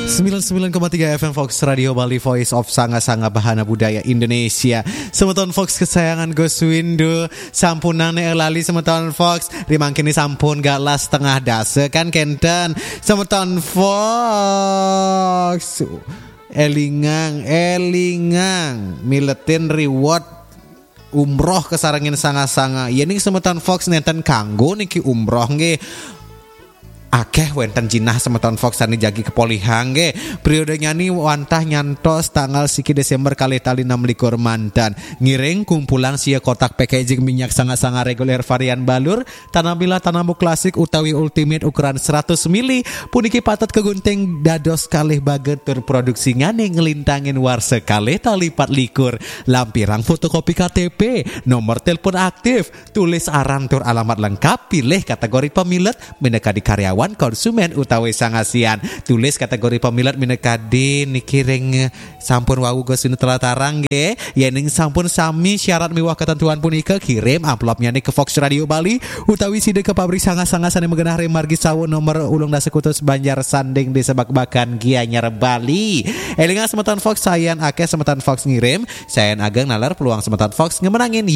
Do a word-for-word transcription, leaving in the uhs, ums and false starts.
sembilan puluh sembilan koma tiga F M Fox Radio Bali, Voice of Sanga-Sanga Bahana Budaya Indonesia. Semeton Fox kesayangan Gus Windu, sampunan elali semeton Fox rimangkini sampun gak las tengah dase kan kenten. Semeton Fox elingang elingang miletin reward umroh kesarangin sanga-sanga. Ya nih semeton Fox nenten kanggo niki umroh nggih. Akeh wenten jinah semeton Fox sani jagi kepolihang ge. Periodenya ni wantah nyantos tanggal siki Desember kali tali enam likur mantan. Ngiring kumpulan sia kotak packaging minyak sanga-sanga reguler varian balur, tanamila tanamu klasik utawi ultimate ukuran seratus mililiter. Puniki patat kegunting dados kalih bagetur produksi ngane ngelintangin warse kalih tali pat likur. Lampirang fotokopi K T P, nomor telepon aktif, tulis arantur alamat lengkap, pilih kategori pemilet mendekati karyawan konsumen utawi sangasian. Tulis kategori pemilat minekade nikiring sampun wawu gosinu telatarang ge. Yening sampun sami syarat miwah ketentuan punika kirim amplopnya nih ke Fox Radio Bali utawi side ke pabrik sanga-sanga sane megenah Remargi Sawu nomor ulung dasa kutus Banjar Sanding Desa Bakbakan Gianyar Bali. Elinga semeton Fox sayan akeh semeton Fox ngirim, sayan ageng nalar peluang semeton Fox ngemenangin